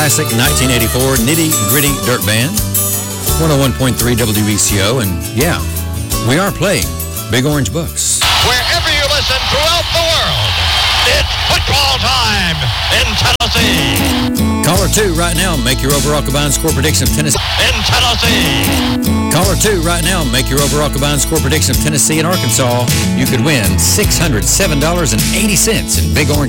classic 1984 Nitty Gritty Dirt Band, 101.3 WECO, and yeah, we are playing Big Orange Bucks. Wherever you listen throughout the world, it's football time in Tennessee. Caller 2 right now, make your overall combined score prediction of Tennessee. In Tennessee. Caller 2 right now, make your overall combined score prediction of Tennessee and Arkansas. You could win $607.80 in Big Orange